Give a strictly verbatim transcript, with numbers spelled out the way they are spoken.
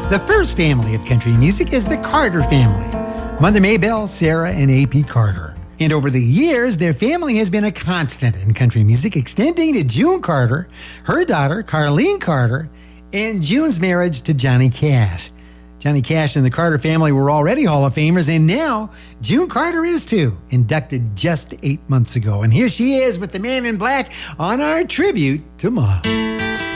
The first family of country music is the Carter family. Mother Maybelle, Sarah, and A P Carter. And over the years, their family has been a constant in country music, extending to June Carter, her daughter, Carlene Carter, and June's marriage to Johnny Cash. Johnny Cash and the Carter family were already Hall of Famers, and now June Carter is too, inducted just eight months ago. And here she is with the Man in Black on our tribute to Mom.